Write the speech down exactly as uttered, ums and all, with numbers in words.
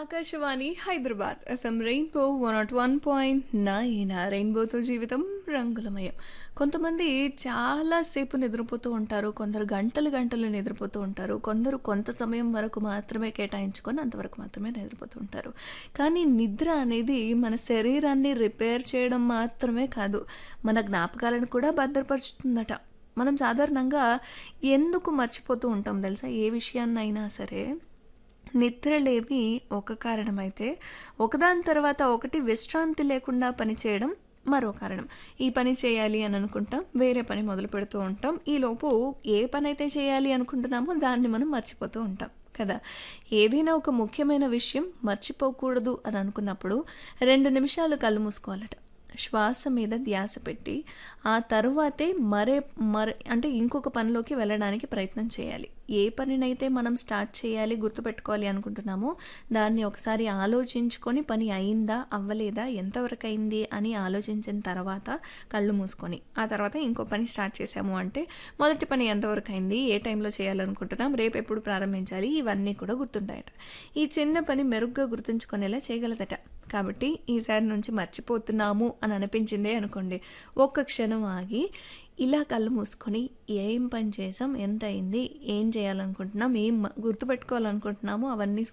Akashvani Hyderabad FM rainbow one not one point nine రెయిన్బోతో జీవితం రంగులమయం. కొంతమంది చాలాసేపు నిద్రపోతూ ఉంటారు, కొందరు గంటలు గంటలు నిద్రపోతూ ఉంటారు, కొందరు కొంత సమయం వరకు మాత్రమే కేటాయించుకొని అంతవరకు మాత్రమే నిద్రపోతూ ఉంటారు. కానీ నిద్ర అనేది మన శరీరాన్ని రిపేర్ చేయడం మాత్రమే కాదు, మన జ్ఞాపకాలను కూడా భద్రపరుచుతుందట. మనం సాధారణంగా ఎందుకు మర్చిపోతూ ఉంటాం తెలుసా? ఏ విషయాన్నైనా సరే నిద్రలేమి ఒక కారణమైతే, ఒకదాని తర్వాత ఒకటి విశ్రాంతి లేకుండా పనిచేయడం మరో కారణం. ఈ పని చేయాలి అని అనుకుంటాం, వేరే పని మొదలు పెడుతూ ఉంటాం. ఈలోపు ఏ పని అయితే చేయాలి అనుకుంటున్నామో దాన్ని మనం మర్చిపోతూ ఉంటాం కదా. ఏదైనా ఒక ముఖ్యమైన విషయం మర్చిపోకూడదు అని అనుకున్నప్పుడు రెండు నిమిషాలు కళ్ళు మూసుకోవాలట. శ్వాస మీద ధ్యాస పెట్టి ఆ తరువాతే మరే మరే అంటే ఇంకొక పనిలోకి వెళ్ళడానికి ప్రయత్నం చేయాలి. ఏ పనినైతే మనం స్టార్ట్ చేయాలి, గుర్తుపెట్టుకోవాలి అనుకుంటున్నామో దాన్ని ఒకసారి ఆలోచించుకొని పని అయిందా అవ్వలేదా ఎంతవరకు అయింది అని ఆలోచించిన తర్వాత కళ్ళు మూసుకొని ఆ తర్వాత ఇంకో పని స్టార్ట్ చేసాము అంటే మొదటి పని ఎంతవరకు అయింది, ఏ టైంలో చేయాలనుకుంటున్నాం, రేపు ఎప్పుడు ప్రారంభించాలి, ఇవన్నీ కూడా గుర్తుంటాయట. ఈ చిన్న పని మెరుగ్గా గుర్తుంచుకునేలా చేయగలదట. కాబట్టి ఈసారి నుంచి మర్చిపోతున్నాము అని అనిపించిందే అనుకోండి, ఒక్క క్షణం ఆగి ఇలా కళ్ళు మూసుకొని ఏం పని చేసాం, ఎంత అయింది, ఏం చేయాలనుకుంటున్నాం, ఏం మ- గుర్తుపెట్టుకోవాలనుకుంటున్నాము అవన్నీ